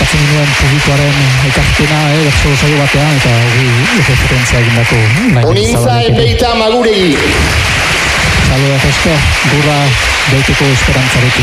aipatzen ginuen publikoaren ekarpena, bertso saio batean, eta hori referentzia egindako. Onintza epeita maguregi. Saludos, esto, burra deituko esperantzarekin.